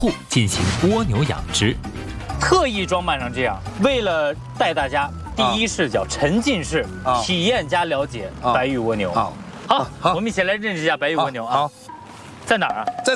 户进行蜗牛养殖。特意装扮成这样，为了带大家第一视角、沉浸式体验加了解白玉蜗牛。好，我们一起来认识一下白玉蜗牛啊。在哪儿啊？